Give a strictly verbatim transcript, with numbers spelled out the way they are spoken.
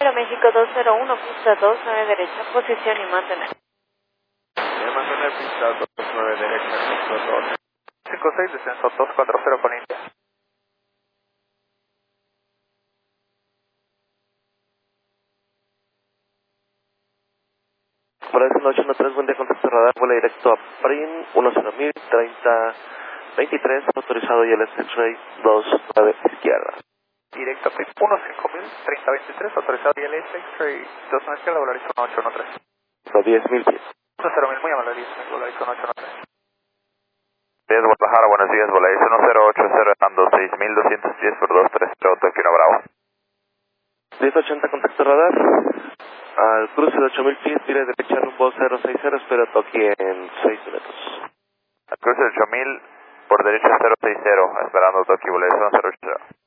México dos cero uno, pista dos nueve derecha, posición y mantener. De mantener pista dos nueve derecha, pista dos. cinco seis, descenso dos cuatro cero con India. Operación ocho uno tres, buen día, contacto radar, vuela directo a Prin, uno cero mil, treinta veintitrés, autorizado y el X-Ray dos nueve izquierda. Directo a Prin, uno cinco mil, treinta veintitrés, autorizado y el X-Ray dos nueve izquierda, volar Arizona ocho uno tres. diez mil pies. uno cero mil, muy amable, Arizona, volar Arizona ocho uno tres. diez Guadalajara, buenos días, voláis uno cero ocho cero, dando seis mil doscientos diez por dos tres cero, Tokio Bravo. diez ochenta, contacto radar, al cruce de ocho mil pies, tire derecha rumbo cero seis cero, espera Tokio en seis minutos. Al cruce de ocho mil, por derecha cero seis cero, esperando Tokio, voláis uno cero ocho cero.